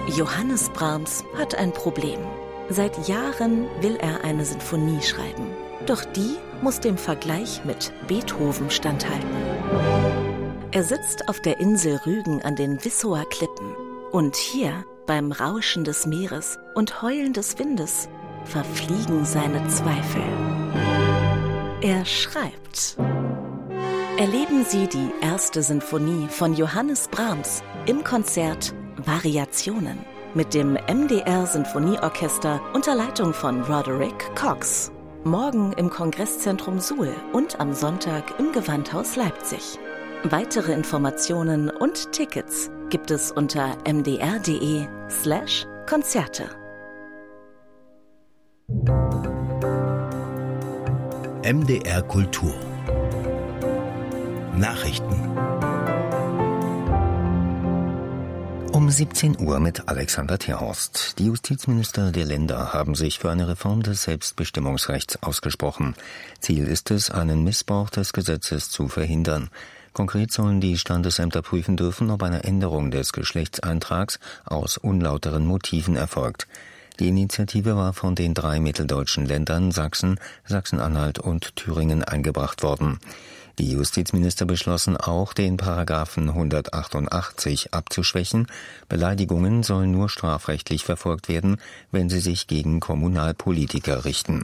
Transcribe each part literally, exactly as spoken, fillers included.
Johannes Brahms hat ein Problem. Seit Jahren will er eine Sinfonie schreiben. Doch die muss dem Vergleich mit Beethoven standhalten. Er sitzt auf der Insel Rügen an den Wissower Klippen. Und hier, beim Rauschen des Meeres und Heulen des Windes, verfliegen seine Zweifel. Er schreibt. Erleben Sie die erste Sinfonie von Johannes Brahms im Konzert Variationen mit dem M D R Sinfonieorchester unter Leitung von Roderick Cox. Morgen im Kongresszentrum Suhl und am Sonntag im Gewandhaus Leipzig. Weitere Informationen und Tickets gibt es unter mdr.de slash Konzerte. M D R Kultur Nachrichten um siebzehn Uhr mit Alexander Thierhorst. Die Justizminister der Länder haben sich für eine Reform des Selbstbestimmungsrechts ausgesprochen. Ziel ist es, einen Missbrauch des Gesetzes zu verhindern. Konkret sollen die Standesämter prüfen dürfen, ob eine Änderung des Geschlechtseintrags aus unlauteren Motiven erfolgt. Die Initiative war von den drei mitteldeutschen Ländern Sachsen, Sachsen-Anhalt und Thüringen eingebracht worden. Die Justizminister beschlossen auch, den Paragraphen hundertachtundachtzig abzuschwächen. Beleidigungen sollen nur strafrechtlich verfolgt werden, wenn sie sich gegen Kommunalpolitiker richten.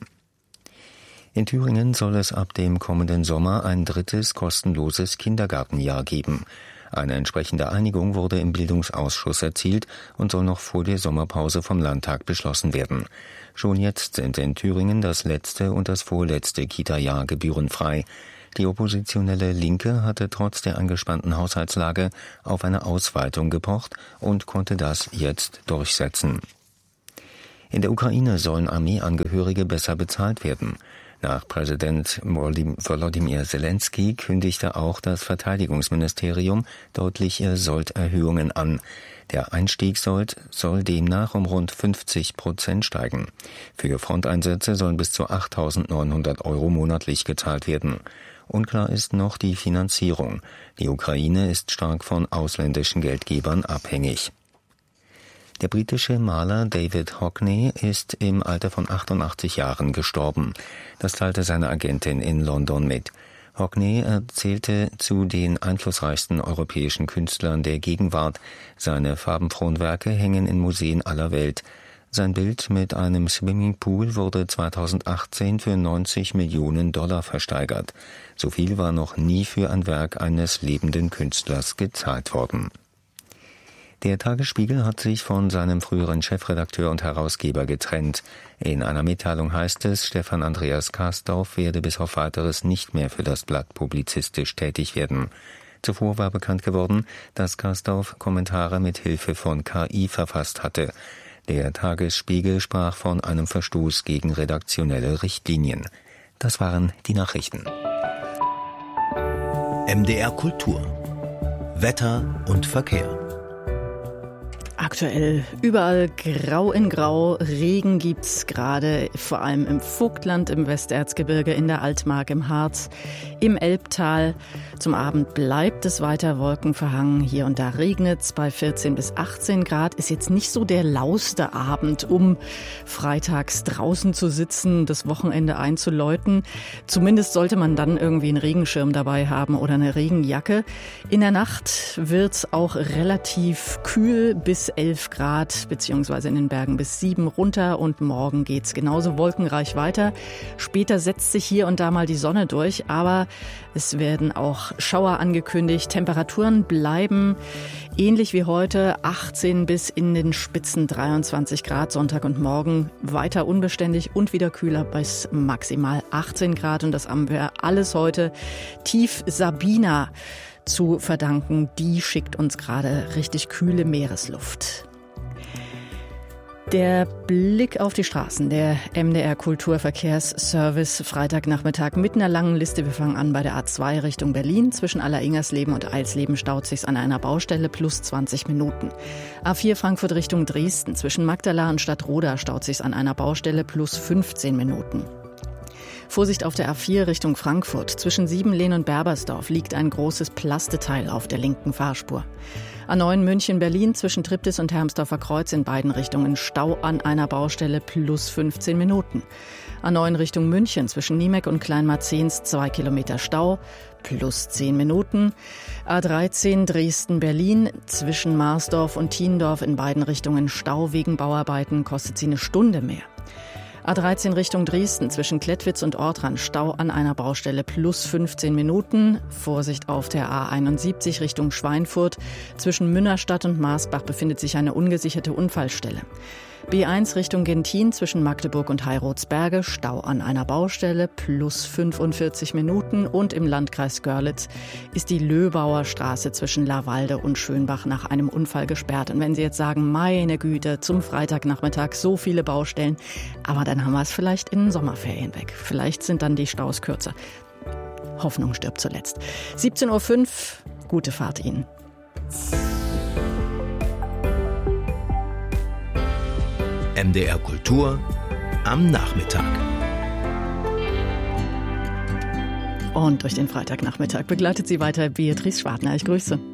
In Thüringen soll es ab dem kommenden Sommer ein drittes kostenloses Kindergartenjahr geben. Eine entsprechende Einigung wurde im Bildungsausschuss erzielt und soll noch vor der Sommerpause vom Landtag beschlossen werden. Schon jetzt sind in Thüringen das letzte und das vorletzte Kita-Jahr gebührenfrei. Die oppositionelle Linke hatte trotz der angespannten Haushaltslage auf eine Ausweitung gepocht und konnte das jetzt durchsetzen. In der Ukraine sollen Armeeangehörige besser bezahlt werden. Nach Präsident Volodymyr Zelensky kündigte auch das Verteidigungsministerium deutliche Solderhöhungen an. Der Einstiegssold soll demnach um rund fünfzig Prozent steigen. Für Fronteinsätze sollen bis zu achttausendneunhundert Euro monatlich gezahlt werden. Unklar ist noch die Finanzierung. Die Ukraine ist stark von ausländischen Geldgebern abhängig. Der britische Maler David Hockney ist im Alter von achtundachtzig Jahren gestorben. Das teilte seine Agentin in London mit. Hockney erzählte zu den einflussreichsten europäischen Künstlern der Gegenwart. Seine farbenfrohen Werke hängen in Museen aller Welt. Sein Bild mit einem Swimmingpool wurde zweitausendachtzehn für neunzig Millionen Dollar versteigert. So viel war noch nie für ein Werk eines lebenden Künstlers gezahlt worden. Der Tagesspiegel hat sich von seinem früheren Chefredakteur und Herausgeber getrennt. In einer Mitteilung heißt es, Stefan Andreas Kastorf werde bis auf Weiteres nicht mehr für das Blatt publizistisch tätig werden. Zuvor war bekannt geworden, dass Kastorf Kommentare mit Hilfe von K I verfasst hatte. Der Tagesspiegel sprach von einem Verstoß gegen redaktionelle Richtlinien. Das waren die Nachrichten. M D R Kultur. Wetter und Verkehr. Aktuell überall grau in grau, Regen gibt's gerade, vor allem im Vogtland, im Westerzgebirge, in der Altmark, im Harz, im Elbtal. Zum Abend bleibt es weiter wolkenverhangen, hier und da regnet's bei vierzehn bis achtzehn Grad. Ist jetzt nicht so der lauste Abend, um freitags draußen zu sitzen, das Wochenende einzuläuten. Zumindest sollte man dann irgendwie einen Regenschirm dabei haben oder eine Regenjacke. In der Nacht wird's auch relativ kühl bis elf Grad, beziehungsweise in den Bergen bis sieben runter, und morgen geht's genauso wolkenreich weiter. Später setzt sich hier und da mal die Sonne durch, aber es werden auch Schauer angekündigt. Temperaturen bleiben ähnlich wie heute, achtzehn bis in den Spitzen dreiundzwanzig Grad, Sonntag und morgen weiter unbeständig und wieder kühler bis maximal achtzehn Grad, und das haben wir alles heute tief Sabina zu verdanken. Die schickt uns gerade richtig kühle Meeresluft. Der Blick auf die Straßen, der M D R Kulturverkehrsservice, Freitagnachmittag mit einer langen Liste. Wir fangen an bei der A zwei Richtung Berlin. Zwischen Allersingersleben und Eilsleben staut sich's an einer Baustelle, plus zwanzig Minuten. A vier Frankfurt Richtung Dresden. Zwischen Magdala und Stadtroda staut sich's an einer Baustelle, plus fünfzehn Minuten. Vorsicht auf der A vier Richtung Frankfurt. Zwischen Siebenlehn und Berbersdorf liegt ein großes Plasteteil auf der linken Fahrspur. A neun München-Berlin zwischen Triptis und Hermsdorfer Kreuz in beiden Richtungen Stau an einer Baustelle plus fünfzehn Minuten. A neun Richtung München zwischen Niemek und Kleinmarzens zwei Kilometer Stau plus zehn Minuten. A dreizehn Dresden-Berlin zwischen Marsdorf und Thiendorf in beiden Richtungen Stau wegen Bauarbeiten, kostet sie eine Stunde mehr. A dreizehn Richtung Dresden zwischen Klettwitz und Ortrand Stau an einer Baustelle plus fünfzehn Minuten. Vorsicht auf der A einundsiebzig Richtung Schweinfurt. Zwischen Münnerstadt und Marsbach befindet sich eine ungesicherte Unfallstelle. B eins Richtung Gentin zwischen Magdeburg und Heirotsberge Stau an einer Baustelle plus fünfundvierzig Minuten. Und im Landkreis Görlitz ist die Löbauer Straße zwischen Lavalde und Schönbach nach einem Unfall gesperrt. Und wenn Sie jetzt sagen, meine Güte, zum Freitagnachmittag so viele Baustellen, aber dann haben wir es vielleicht in den Sommerferien weg. Vielleicht sind dann die Staus kürzer. Hoffnung stirbt zuletzt. siebzehn Uhr fünf, gute Fahrt Ihnen. M D R Kultur am Nachmittag. Und durch den Freitagnachmittag begleitet Sie weiter Beatrice Schwartner. Ich grüße.